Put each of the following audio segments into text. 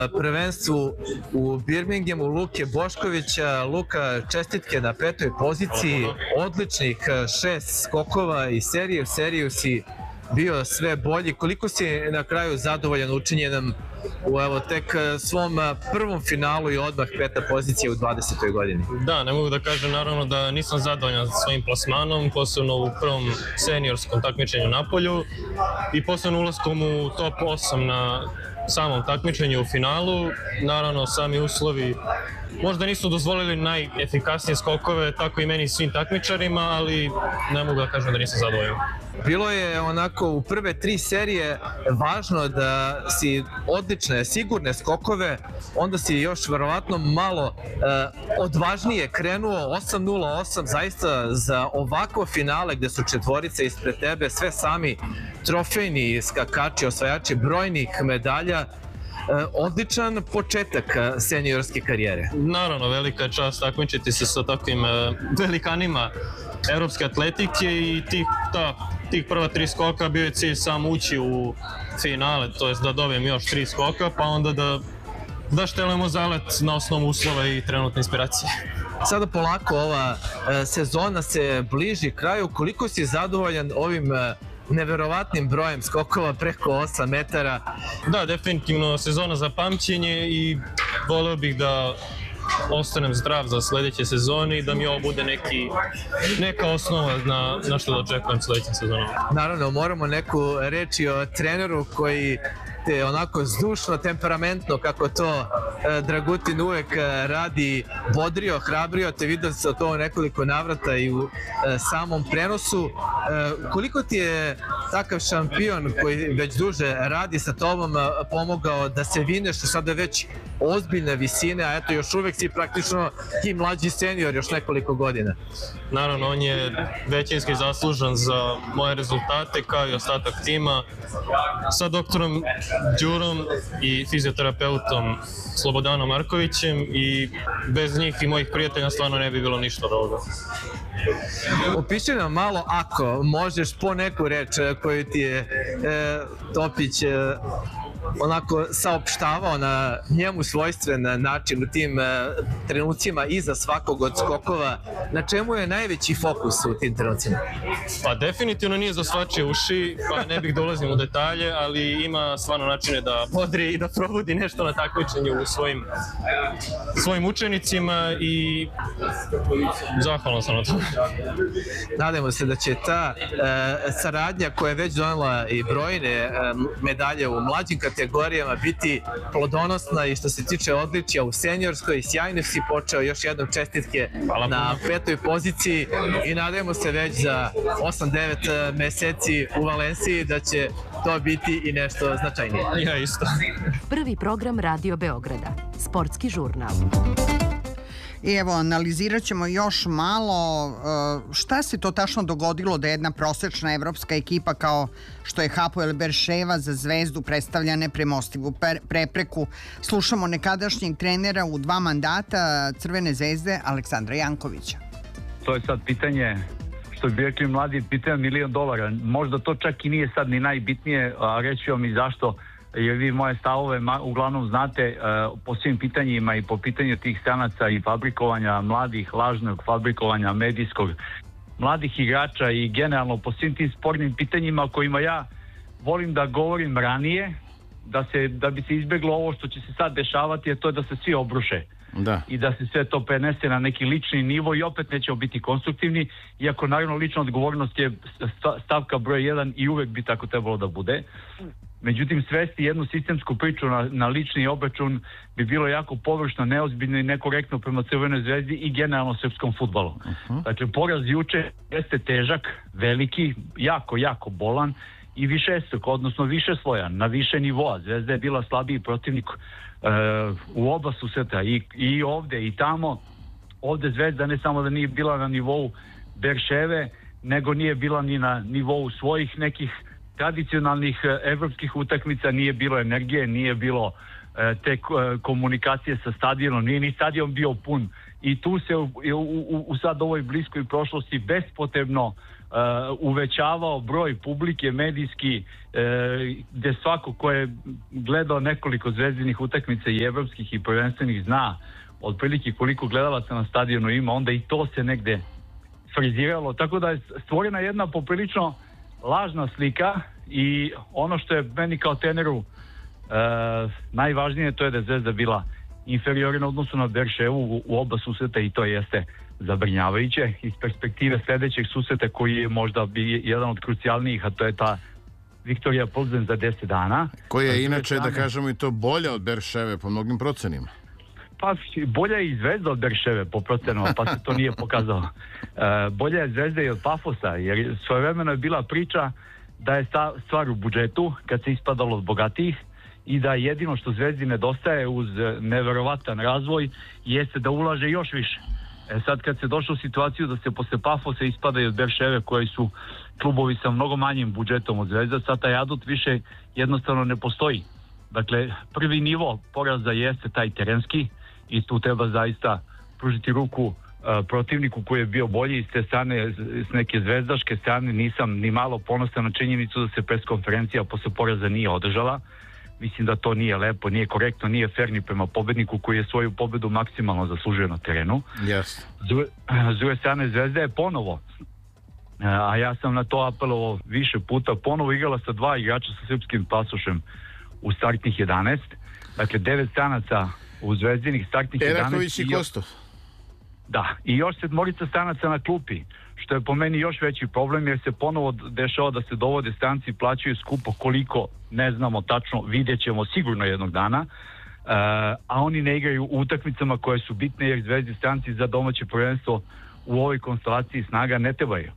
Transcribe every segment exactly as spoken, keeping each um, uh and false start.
prvenstvu u Birminghamu Luke Boškovića. Luka, čestitke na petoj poziciji, odličnih šest skokova i serije u seriju si bio sve bolji. Koliko si na kraju zadovoljan učinjenom u evo tek svom prvom finalu i odmah peta pozicija u dvadesetoj godini? Da, ne mogu da kažem naravno da nisam zadovoljan svojim plasmanom, posebno u prvom seniorskom takmičenju na polju i posebno ulaskom u top osam na samom takmičenju u finalu. Naravno, sami uslovi možda nisu dozvolili najefikasnije skokove, tako i meni svim takmičarima, ali ne mogu da kažem da nisam zadovoljan. Bilo je onako u prve tri serije važno da si odlične, sigurne skokove, onda si još verovatno malo eh, odvažnije krenuo, osam nula osam, zaista za ovakvo finale gde su četvorice ispred tebe, sve sami trofejni skakači, osvajači brojnih medalja. Odličan početak seniorske karijere. Naravno, velika je čast takmičiti se sa takvim velikanima evropske atletike i tih, ta, tih prva tri skoka bio je cilj sam ući u finale, to jest da dobijem još tri skoka, pa onda da, da štelujemo zalet na osnovu uslova i trenutne inspiracije. Sada polako ova sezona se bliži kraju. Koliko si zadovoljan ovim neverovatnim brojem skokova preko osam metara? Da, definitivno sezona za pamćenje i voleo bih da ostanem zdrav za sledeće sezone i da mi ovo bude neki, neka osnova na, na što da očekujem sledeće sezone. Naravno, moramo neku reći o treneru koji te onako zdušno, temperamentno, kako to e, Dragutin uvek radi, bodrio, hrabrio, te vidio se to nekoliko navrata i u e, samom prenosu. E, koliko ti je takav šampion koji već duže radi sa tobom pomogao da se vineš u sada već ozbiljne visine, a eto još uvek si praktično i mlađi senior još nekoliko godina? Naravno, on je većinski zaslužan za moje rezultate kao i ostatak tima. Sa doktorom Đurom i fizioterapeutom Slobodanom Markovićem i bez njih i mojih prijatelja stvarno ne bi bilo ništa od ovoga. Opiši nam malo, ako možeš, po neku reč koju ti je e, Topić e, onako saopštavao na njemu svojstven način u tim e, trenucima iza svakog od skokova. Na čemu je najveći fokus u tim trenucima? Pa definitivno nije za svačije uši, pa ne bih da ulazim u detalje, ali ima stvarno načine da bodri i da probudi nešto na takmičenju u svojim, svojim učenicima i zahvalan sam na to. Nadamo se da će ta e, saradnja koja je već donela i brojne e, medalje u mlađim kategorijama biti plodonosna i što se tiče odličja u seniorskoj. Sjajno si počeo, još jednom čestitke na petoj poziciji i nadamo se već za osam devet meseci u Valenciji da će to biti i nešto značajnije. Ja isto. Prvi program Radio Beograda, sportski žurnal. I evo, analizirat ćemo još malo šta se to tačno dogodilo da jedna prosečna evropska ekipa kao što je Hapoel Berševa za Zvezdu predstavlja nepremostivu prepreku. Slušamo nekadašnjeg trenera u dva mandata Crvene zvezde Aleksandra Jankovića. To je sad pitanje, što bi rekli mladi, pitanje milion dolara. Možda to čak i nije sad ni najbitnije, a reći vam i zašto. Jer vi moje stavove uglavnom znate uh, po svim pitanjima i po pitanju tih stranaca i fabrikovanja mladih, lažnog fabrikovanja medijskog, mladih igrača i generalno po svim tim spornim pitanjima o kojima ja volim da govorim ranije, da, se, da bi se izbjeglo ovo što će se sad dešavati, a to je da se svi obruše. Da. I da se sve to prenese na neki lični nivo i opet nećemo biti konstruktivni, iako naravno lična odgovornost je stavka broj jedan i uvek bi tako trebalo da bude. Međutim, svesti jednu sistemsku priču na, na lični obračun bi bilo jako površno, neozbiljno i nekorektno prema Crvenoj zvezdi i generalno srpskom fudbalu. Uh-huh. Dakle, poraz juče jeste težak, veliki, jako, jako bolan i višestruk, odnosno više slojan, na više nivoa. Zvezda je bila slabiji protivnik uh, u oba susreta i, i ovde i tamo. Ovde Zvezda ne samo da nije bila na nivou Berševe, nego nije bila ni na nivou svojih nekih tradicionalnih evropskih utakmica, nije bilo energije, nije bilo te komunikacije sa stadionom, nije ni stadion bio pun i tu se u, u, u sad ovoj bliskoj prošlosti bespotrebno uh, uvećavao broj publike medijski uh, gde svako ko je gledao nekoliko zvezdinih utakmica i evropskih i prvenstvenih zna otprilike koliko gledalaca na stadionu ima, onda i to se negde friziralo, tako da je stvorena jedna poprilično lažna slika i ono što je meni kao treneru Uh, najvažnije to je da je Zvezda bila inferiorna odnosu na Berševu u, u oba susreta i to jeste zabrinjavajuće. Iz perspektive sledećeg susreta koji je možda bi jedan od krucijalnijih, a to je ta Viktorija Plzen za deset dana. Koji je inače, da kažemo i to, bolja od Berševe po mnogim procenima. Pa bolja je i Zvezda od Berševe po procenama, pa se to nije pokazalo. Uh, bolja je Zvezda i od Pafosa, jer svojevremeno je bila priča da je stvar u budžetu kad se ispadalo od bogatijih i da jedino što Zvezdi nedostaje uz neverovatan razvoj jeste da ulaže još više. E sad kad se došlo u situaciju da se posle Pafosa ispadaju od Berševe koji su klubovi sa mnogo manjim budžetom od Zvezda, sad taj adut više jednostavno ne postoji. Dakle, prvi nivo poraza jeste taj terenski i tu treba zaista pružiti ruku uh, protivniku koji je bio bolji iz te strane, s neke zvezdaške strane. Nisam ni malo ponosan na činjenicu da se preskonferencija posle poraza nije održala. Mislim da to nije lepo, nije korektno, nije fair ni prema pobedniku koji je svoju pobedu maksimalno zaslužio na terenu. Yes. S druge strane, Zvezda je ponovo, a ja sam na to apelovao više puta, ponovo igrala sa dva igrača sa srpskim pasošem u startnih jedanaest. Dakle, devet stranaca u zvezdinih startnih jedanaest. Eraković i Kostov. Da, i još sedmorica stranaca na klupi, što je po meni još veći problem jer se ponovo dešava da se dovode stranci, plaćaju skupo, koliko ne znamo tačno, vidjet ćemo sigurno jednog dana, uh, a oni ne igraju u utakmicama koje su bitne jer Zvezdi stranci za domaće prvenstvo u ovoj konstelaciji snaga ne trebaju.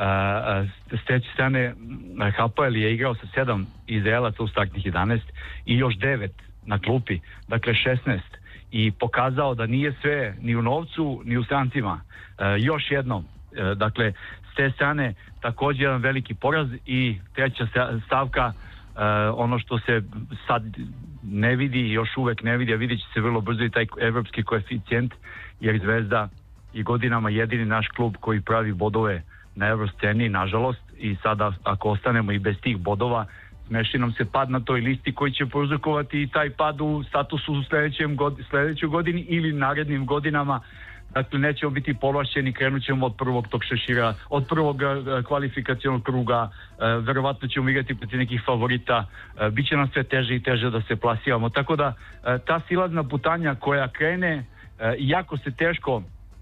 Uh, s treće strane, H P L je igrao sa sedam Izraelaca u startnih jedanaest i još devet na klupi, dakle šesnaest, i pokazao da nije sve ni u novcu ni u strancima. Uh, još jednom, uh, dakle s te strane također jedan veliki poraz i treća stavka, uh, ono što se sad ne vidi, još uvek ne vidi, a vidjet će se vrlo brzo i taj evropski koeficijent, jer Zvezda je godinama jedini naš klub koji pravi bodove na evrosceni, nažalost, i sada ako ostanemo i bez tih bodova, smeši nam se pad na toj listi koji će prouzrokovati i taj pad u statusu u sledećem god, sledećoj godini ili narednim godinama. Dakle, nećemo biti povlašćeni, krenut ćemo od prvog tog šešira, od prvog kvalifikacionog kruga, verovatno ćemo igrati protiv nekih favorita, bit će nam sve teže i teže da se plasiramo. Tako da, ta silazna putanja koja krene, jako se teško,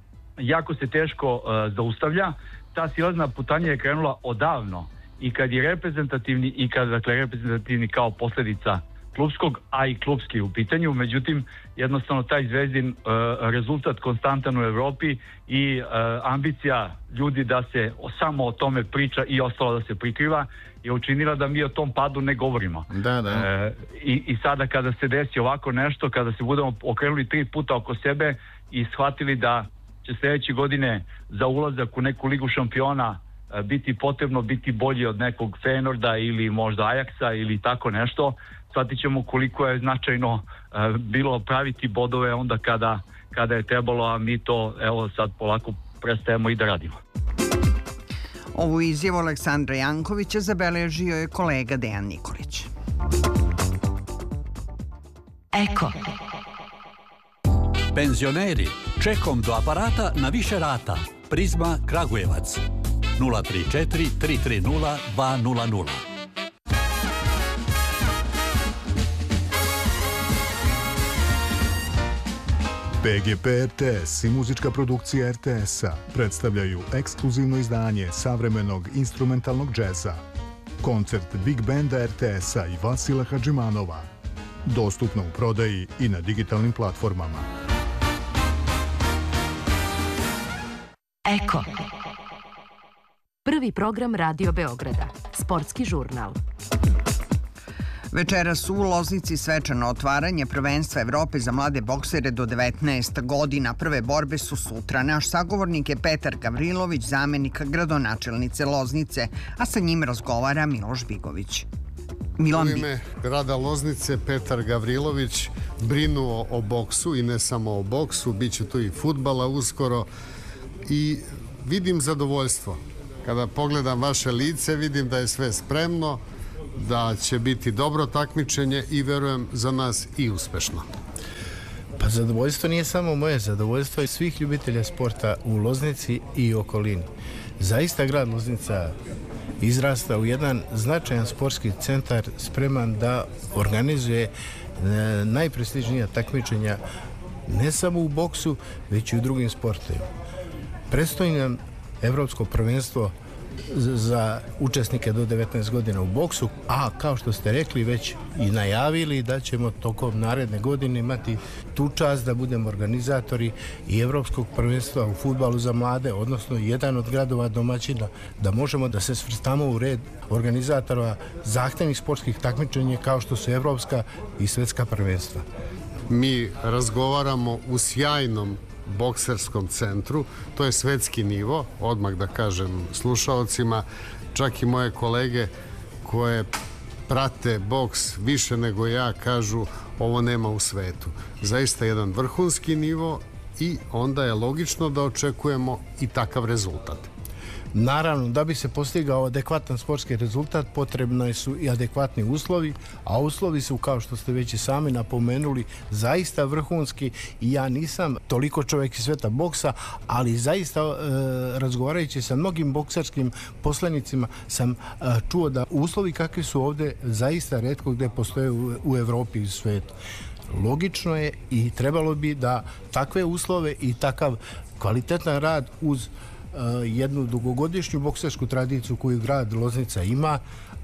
jako se teško zaustavlja. Ta silazna putanja je krenula odavno i kad je reprezentativni i kad, dakle, reprezentativni kao posljedica klubskog, a i klubski u pitanju, međutim jednostavno taj Zvezdin uh, rezultat konstantan u Evropi i uh, ambicija ljudi da se o, samo o tome priča i ostalo da se prikriva je učinila da mi o tom padu ne govorimo. Da, da. Uh, i, i sada kada se desi ovako nešto, kada se budemo okrenuli tri puta oko sebe i shvatili da će sljedeće godine za ulazak u neku ligu šampiona biti potrebno biti bolji od nekog Feyenoorda ili možda Ajaxa ili tako nešto, shvatit ćemo koliko je značajno uh, bilo praviti bodove onda kada, kada je trebalo, a mi to evo sad polako prestajemo i da radimo. Ovu izjavu Aleksandra Jankovića zabeležio je kolega Dejan Nikolić. Eko. Penzioneri, čekom do aparata na više rata. Prizma Kragujevac. nula tri četiri tri tri nula dva nula nula. P G P R T S i muzička produkcija R T S-a predstavljaju ekskluzivno izdanje savremenog instrumentalnog džeza. Koncert Big Banda R T S-a i Vasila Hadžimanova. Dostupno u prodaji i na digitalnim platformama. Eko. Prvi program Radio Beograda. Sportski žurnal. Večeras u Loznici svečano otvaranje prvenstva Evrope za mlade boksere do devetnaest godina. Prve borbe su sutra. Naš sagovornik je Petar Gavrilović, zamenik gradonačelnice Loznice, a sa njim razgovara Miloš Bigović. Milan U Bi- ime grada Loznice Petar Gavrilović, brinuo o boksu i ne samo o boksu, bit će tu i fudbala uskoro i vidim zadovoljstvo. Kada pogledam vaše lice, vidim da je sve spremno, da će biti dobro takmičenje i verujem za nas i uspešno. Pa zadovoljstvo nije samo moje, zadovoljstvo je svih ljubitelja sporta u Loznici i okolini. Zaista grad Loznica izrasta u jedan značajan sportski centar spreman da organizuje najprestižnija takmičenja ne samo u boksu, već i u drugim sportovima. Predstoji nam Evropsko prvenstvo za učesnike do devetnaest godina u boksu, a kao što ste rekli već i najavili da ćemo tokom naredne godine imati tu čast da budemo organizatori i Evropskog prvenstva u fudbalu za mlade, odnosno jedan od gradova domaćina, da možemo da se svrstamo u red organizatora zahtevnih sportskih takmičenja kao što su evropska i svetska prvenstva. Mi razgovaramo u sjajnom bokserskom centru, to je svetski nivo, odmah da kažem slušaocima, čak i moje kolege koje prate boks više nego ja kažu ovo nema u svetu. Zaista jedan vrhunski nivo i onda je logično da očekujemo i takav rezultat. Naravno, da bi se postigao adekvatan sportski rezultat, potrebni su i adekvatni uslovi, a uslovi su, kao što ste već i sami napomenuli, zaista vrhunski i ja nisam toliko čovjek iz sveta boksa, ali zaista e, razgovarajući sa mnogim boksarskim poslenicima sam e, čuo da uslovi kakvi su ovdje zaista retko gdje postoje u, u Evropi i svetu. Logično je i trebalo bi da takve uslove i takav kvalitetan rad uz jednu dugogodišnju boksersku tradiciju koju grad Loznica ima,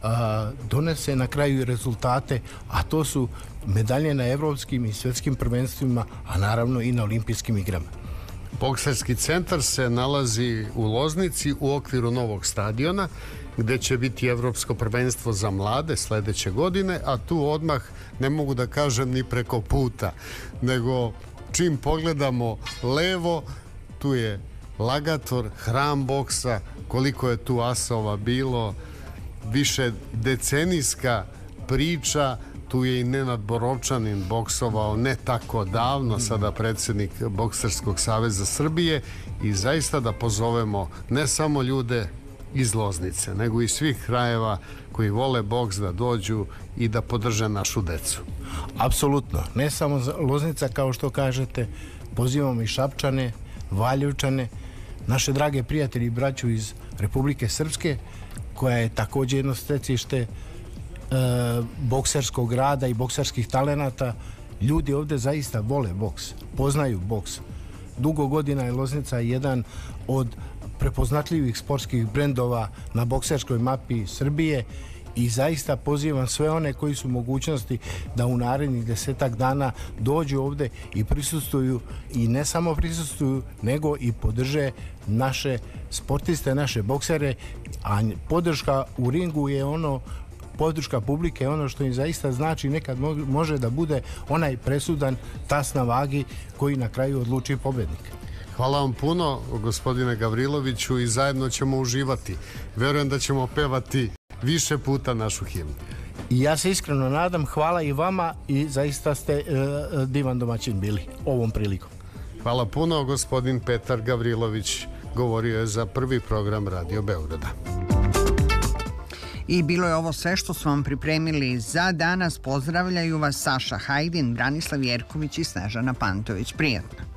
donese na kraju rezultate, a to su medalje na evropskim i svjetskim prvenstvima, a naravno i na olimpijskim igrama. Bokserski centar se nalazi u Loznici u okviru novog stadiona gdje će biti Evropsko prvenstvo za mlade sljedeće godine, a tu odmah ne mogu da kažem ni preko puta, nego čim pogledamo levo, tu je Lagator, hram boksa, koliko je tu asova bilo, više decenijska priča, tu je i Nenad Borovčanin boksovao ne tako davno, sada predsjednik Bokserskog saveza Srbije i zaista da pozovemo ne samo ljude iz Loznice, nego i svih krajeva koji vole boks da dođu i da podrže našu decu. Apsolutno, ne samo Loznica kao što kažete, pozivamo i Šapčane, Valjevčane, naše drage prijatelji i braću iz Republike Srpske, koja je također jedno stecište e, bokserskog rada i bokserskih talenata. Ljudi ovdje zaista vole boks, poznaju boks. Dugo godina je Loznica jedan od prepoznatljivih sportskih brendova na bokserskoj mapi Srbije i zaista pozivam sve one koji su mogućnosti da u narednih desetak dana dođu ovdje i prisustvuju i ne samo prisustvuju, nego i podrže naše sportiste, naše boksere, a podrška u ringu je ono, podrška publike je ono što im zaista znači, nekad može da bude onaj presudan tas na vagi koji na kraju odluči pobednik. Hvala vam puno, gospodine Gavriloviću, i zajedno ćemo uživati. Verujem da ćemo pevati više puta našu himnu. I ja se iskreno nadam, hvala i vama i zaista ste e, divan domaćin bili ovom prilikom. Hvala puno, gospodin Petar Gavrilović govorio je za prvi program Radio Beograda. I bilo je ovo sve što smo vam pripremili za danas. Pozdravljaju vas Saša Hajdin, Branislav Jerković i Snežana Pantović. Prijetno.